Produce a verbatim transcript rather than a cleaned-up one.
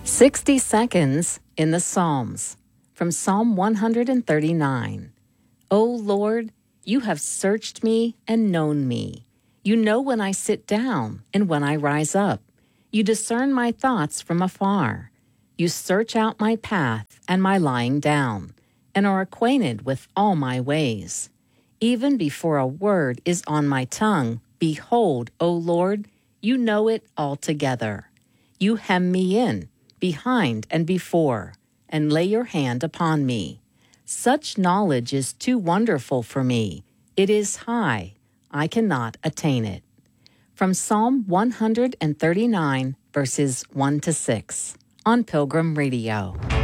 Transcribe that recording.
sixty Seconds in the Psalms, from Psalm one thirty-nine. O Lord, you have searched me and known me. You know when I sit down and when I rise up. You discern my thoughts from afar. You search out my path and my lying down, and are acquainted with all my ways. Even before a word is on my tongue, behold, O Lord, you know it altogether. You hem me in, behind and before, and lay your hand upon me. Such knowledge is too wonderful for me. It is high. I cannot attain it. From Psalm one thirty-nine, verses one to six, on Pilgrim Radio.